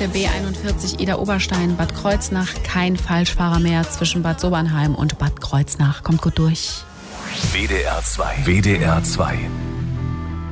der B41 Ida-Oberstein, Bad Kreuznach. Kein Falschfahrer mehr zwischen Bad Sobernheim und Bad Kreuznach. Kommt gut durch. WDR 2. WDR 2.